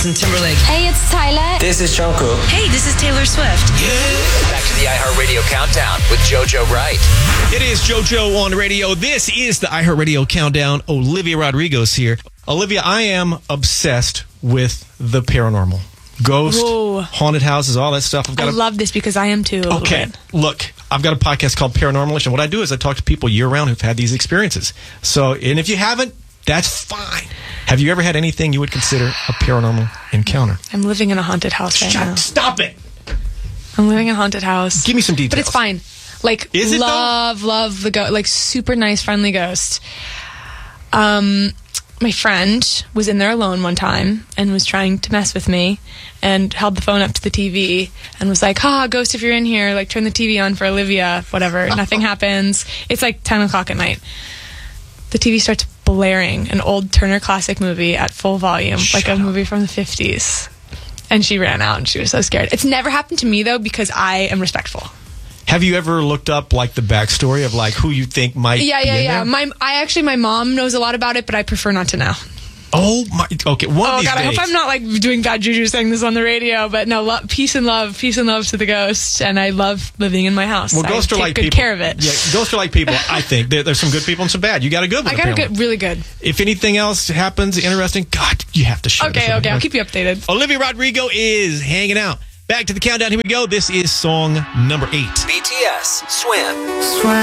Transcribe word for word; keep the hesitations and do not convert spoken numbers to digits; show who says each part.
Speaker 1: Timberlake.
Speaker 2: Hey, it's Tyler.
Speaker 3: This is Jungkook.
Speaker 1: Hey, this is Taylor Swift.
Speaker 4: Back to the iHeartRadio Countdown with JoJo Wright.
Speaker 5: It is JoJo on the radio. This is the iHeartRadio Countdown. Olivia Rodrigo's here. Olivia, I am obsessed with the paranormal. Ghost,
Speaker 6: Whoa.
Speaker 5: haunted houses, all that stuff. I've got
Speaker 6: I
Speaker 5: a,
Speaker 6: love this because I am too.
Speaker 5: Okay, look, I've got a podcast called Paranormalish, and what I do is I talk to people year-round who've had these experiences. So, and if you haven't, that's fine. Have you ever had anything you would consider a paranormal encounter?
Speaker 6: I'm living in a haunted house right
Speaker 5: Shut,
Speaker 6: now.
Speaker 5: Stop it!
Speaker 6: I'm living in a haunted house.
Speaker 5: Give me some details.
Speaker 6: But it's fine. Like,
Speaker 5: Is it,
Speaker 6: love, love the ghost. Like, super nice, friendly ghost. Um, my friend was in there alone one time and was trying to mess with me and held the phone up to the T V and was like, ha, ghost, if you're in here, like, turn the T V on for Olivia, whatever. Nothing happens. It's like ten o'clock at night. The T V starts blaring an old Turner Classic movie at full volume,
Speaker 5: Shut
Speaker 6: like a
Speaker 5: up.
Speaker 6: movie from the fifties. And she ran out and she was so scared. It's never happened to me, though, because I am respectful.
Speaker 5: Have you ever looked up, like, the backstory of, like, who you think might
Speaker 6: Yeah,
Speaker 5: be
Speaker 6: yeah,
Speaker 5: in
Speaker 6: yeah.
Speaker 5: there?
Speaker 6: My, I actually, my mom knows a lot about it, but I prefer not to know.
Speaker 5: Oh, my... Okay, one of
Speaker 6: Oh,
Speaker 5: these
Speaker 6: God,
Speaker 5: days...
Speaker 6: I hope I'm not, like, doing bad juju saying this on the radio, but no, lo- peace and love, peace and love to the ghost, and I love living in my house.
Speaker 5: Well, ghosts
Speaker 6: I
Speaker 5: are
Speaker 6: take
Speaker 5: like
Speaker 6: good
Speaker 5: people.
Speaker 6: care of it.
Speaker 5: Yeah, ghosts are like people, I think. There, there's some good people and some bad. You got a good one.
Speaker 6: I got a
Speaker 5: apparently.
Speaker 6: good, really good.
Speaker 5: If anything else happens interesting, God, you have to share this
Speaker 6: Okay,
Speaker 5: with
Speaker 6: okay,
Speaker 5: me.
Speaker 6: I'll keep you updated.
Speaker 5: Olivia Rodrigo is hanging out. Back to the countdown. Here we go. This is song number eight.
Speaker 4: B T S, Swim.